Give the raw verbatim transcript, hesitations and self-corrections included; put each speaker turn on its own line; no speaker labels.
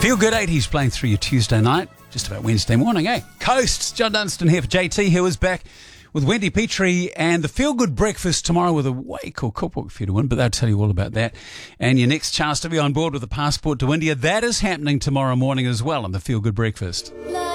Feel Good eighties playing through your Tuesday night, just about Wednesday morning, eh? Coast, John Dunstan here for J T, who is back with Wendy Petrie and the Feel Good Breakfast tomorrow with a way cool cookbook for you to win, but they'll tell you all about that. And your next chance to be on board with a passport to India, that is happening tomorrow morning as well on the Feel Good Breakfast.